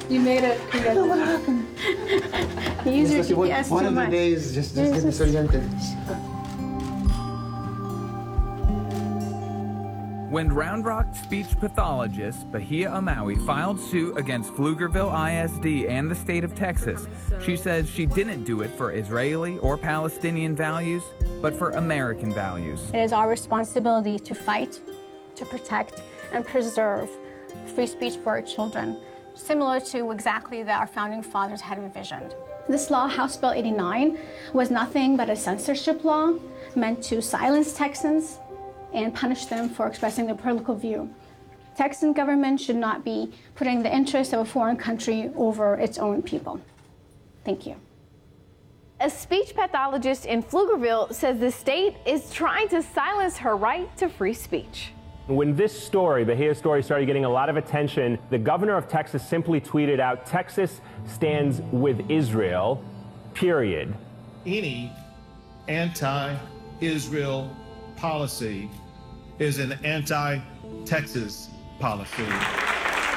You made it. What happened? You use your GPS one too of the much. days, just get disoriented. When Round Rock speech pathologist Bahia Amawi filed suit against Pflugerville ISD and the state of Texas, she says she didn't do it for Israeli or Palestinian values, but for American values. It is our responsibility to fight, to protect, and preserve free speech for our children, similar to exactly that our founding fathers had envisioned. This law, House Bill 89, was nothing but a censorship law meant to silence Texans and punish them for expressing their political view. Texan government should not be putting the interests of a foreign country over its own people. Thank you. A speech pathologist in Pflugerville says the state is trying to silence her right to free speech. When this story, Bahia's story, started getting a lot of attention, the governor of Texas simply tweeted out, "Texas stands with Israel, period." Any anti-Israel policy is an anti-Texas policy.